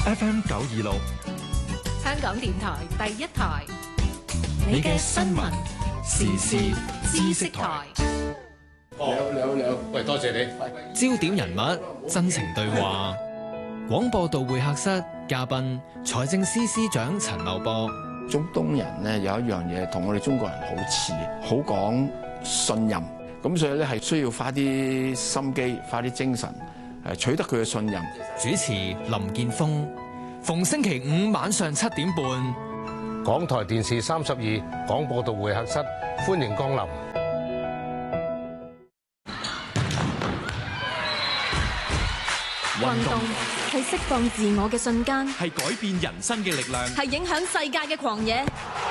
FM 926， 香港電台第一台，你嘅新聞時事知識台。 你好，喂，多謝你。 焦點人物，真情對話。廣播道會客室，嘉賓財政司司長陳茂波。 中東人呢有一樣嘢同我哋中國人好似，好講信任，咁所以咧係需要花啲心機、花啲精神，取得佢嘅信任。 主持林健鋒，逢星期五晚上7點半， 港台電視32廣播道會客室，歡迎光臨。 運動係釋放自我嘅瞬間， 係改變人生嘅力量， 係影響世界嘅狂野。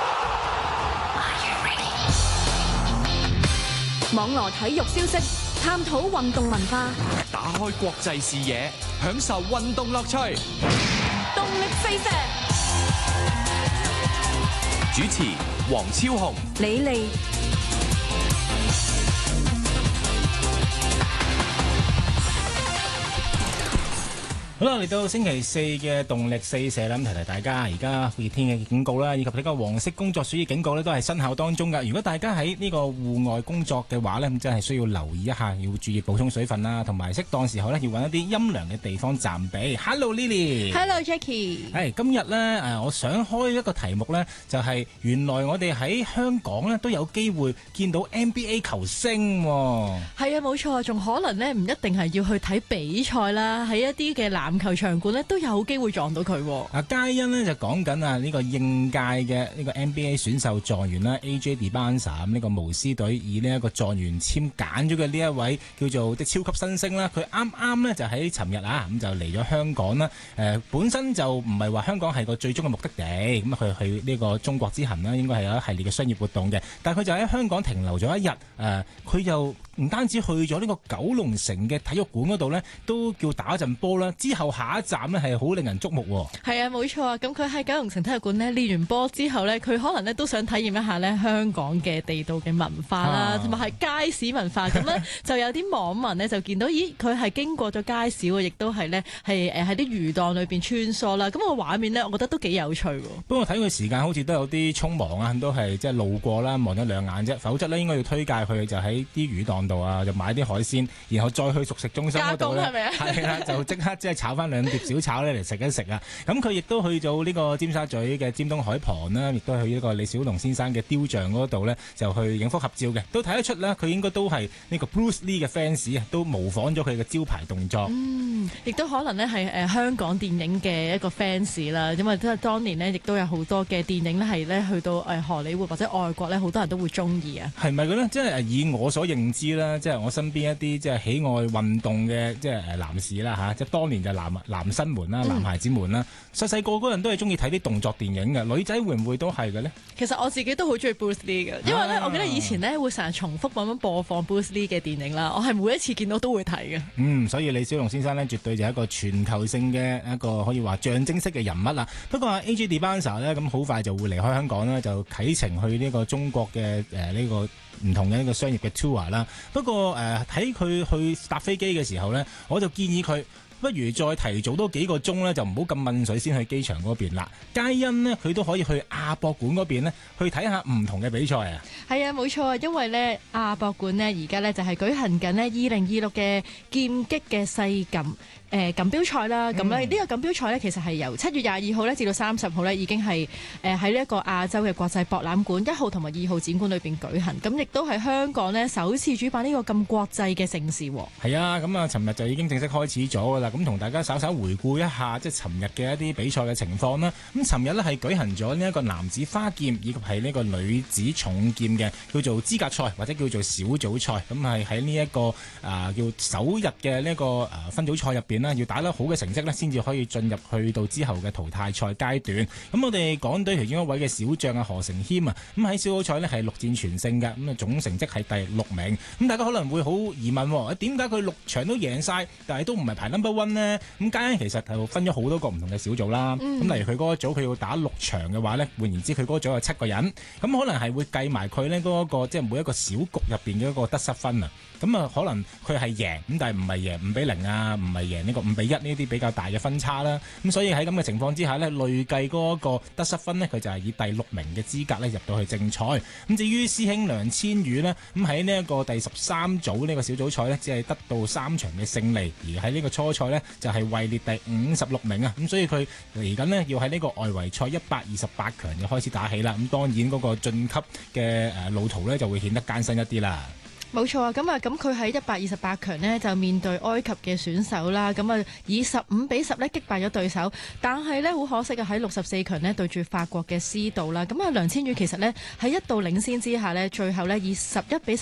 網羅體育消息，探討運動文化， 打開國際視野，享受運動樂趣。 動力四射。 主持黃超雄、 李利。 好啦，嚟到星期四嘅動力四射啦，咁提提大家，而家酷熱天氣警告啦，以及呢個黃色工作暑熱警告咧，都係生效當中噶。如果大家喺呢個戶外工作嘅話咧，咁真係需要留意一下，要注意補充水分啦，同埋適當時候咧，要揾一啲陰涼嘅地方暫避。Hello Lily，Hello Jackie。 係今日咧，我想開一個題目咧，就係原來我哋喺香港咧都有機會見到 NBA 球星。 係啊，冇錯，仲可能咧唔一定係要去睇比賽啦，喺一啲嘅籃球場館咧都有機會撞到佢。 嘉欣呢就講緊呢個應屆嘅呢個 NBA 選秀狀元啦 AJ Dybala 呢個巫師隊以呢一個狀元簽揀咗嘅呢一位叫做啲超級新星啦，佢啱啱呢就喺尋日咁就嚟咗香港啦。本身就唔係話香港係個最終嘅目的地，咁佢去呢個中國之行啦，應該係有一系列嘅商業活動嘅，但係佢就喺香港停留咗一日。佢又唔單止去咗呢個九龍城嘅體育館嗰度呢，都叫打一陣波啦。之後下一站呢係好令人矚目。 係啊，冇錯啊。咁佢喺九龍城體育館呢練完波之後呢，佢可能呢都想體驗一下呢香港嘅地道嘅文化啦，同埋係街市文化。咁呢就有啲網民呢就見到，咦，佢係經過咗街市喎，亦都係呢係喺啲魚檔裏邊穿梭啦。咁個畫面呢，我覺得都幾有趣。 不過睇佢時間好似都有啲匆忙啊，都係即係路過啦，望咗兩眼啫。否則呢應該要推介佢就喺啲魚檔度啊，就買啲海鮮，然後再去熟食中心嗰度咧，係啦，就即刻即係炒翻兩碟小炒咧嚟食一食啊！咁佢亦都去到呢個尖沙咀嘅尖東海旁啦，亦都去呢個李小龍先生嘅雕像嗰度咧，就去影幅合照嘅，都睇得出啦，佢應該都係呢個 Bruce Lee 嘅 fans 啊，都模仿咗佢嘅招牌動作。 亦都可能呢係香港電影嘅一個 fans 啦，因為即係當年呢，亦都有好多嘅電影呢係呢去到荷里活或者外國呢，好多人都會中意啊。係咪嘅呢？ 即係以我所認知啦，即係我身邊一啲即係喜愛運動嘅即係男士啦嚇，即係當年就男生們啦、男孩子們啦，細細個嗰陣都係中意睇啲動作電影嘅，女仔會唔會都係嘅呢？ 其實我自己都好中意 Bruce Lee 嘅，因為呢，我記得以前呢會成日重複咁樣播放 Bruce Lee 嘅電影啦，我係每一次見到都會睇嘅。 所以李小龍先生呢，絕對就係一個全球性嘅一個可以話象徵式嘅人物啦。不過 AJ Dybala 呢，咁好快就會離開香港啦，就啟程去呢個中國嘅呢個唔同嘅一個商業嘅 tour 啦。不過睇佢去搭飛機嘅時候呢，我就建議佢不如再提早多幾個鐘呢，就唔好咁問水先去機場嗰邊啦。佳欣呢，佢都可以去亞博館嗰邊呢，去睇下唔同嘅比賽啊。 係啊，冇錯啊，因為呢亞博館呢，而家呢就係舉行緊呢2026嘅劍擊嘅世錦錦標賽啦。咁呢個錦標賽呢，其實係由7月22號呢至到30號呢，已經係喺呢一個亞洲嘅國際博覽館1號同埋2號展館裏邊舉行。咁亦都係香港呢首次主辦呢個咁國際嘅盛事。 係啊，咁啊，尋日就已經正式開始咗㗎啦。咁同大家稍稍回顧一下，即係尋日嘅一啲比賽嘅情況啦。咁尋日呢係舉行咗呢一個男子花劍以及係呢個女子重劍嘅叫做資格賽或者叫做小組賽。咁係喺呢一個叫首日嘅呢個分組賽入邊啦，要打得好嘅成績呢，先至可以進入去到之後嘅淘汰賽階段。咁我哋港隊其中一位嘅小將何成謙啊，咁喺小組賽呢係6戰全勝㗎，咁啊總成績係第6名。咁大家可能會好疑問，點解佢6場都贏晒，但係都唔係排 number one 呢？咁嘉欣其實係分咗好多個唔同嘅小組啦。咁例如佢嗰個組佢要打6場嘅話呢，換言之佢嗰個組有7個人，咁可能係會計埋佢呢嗰個即係每一個小局入邊嘅一個得失分啊。咁啊可能佢係贏，咁但係唔係贏5-0啊，唔係贏呢個5-1呢啲比較大嘅分差啦。咁所以喺咁嘅情況之下呢，累計嗰個得失分呢，佢就係以第6名嘅資格呢入到去正賽。咁至於師兄梁千羽呢，咁喺呢一個第13組呢個小組賽呢，只係得到3場嘅勝利，而喺呢個初賽呢，就係位列第56名啊。咁所以佢嚟緊呢，要喺呢個外圍賽128強就開始打起啦。咁當然嗰個晉級嘅路途呢，就會顯得艱辛一啲啦。 冇錯啊，咁佢喺128強呢就面對埃及嘅選手啦，咁啊以15-10呢擊敗咗對手，但係呢，好可惜啊，喺64強呢對住法國嘅斯道啦，咁啊梁千羽其實呢喺一度領先之下呢，最後呢以11-10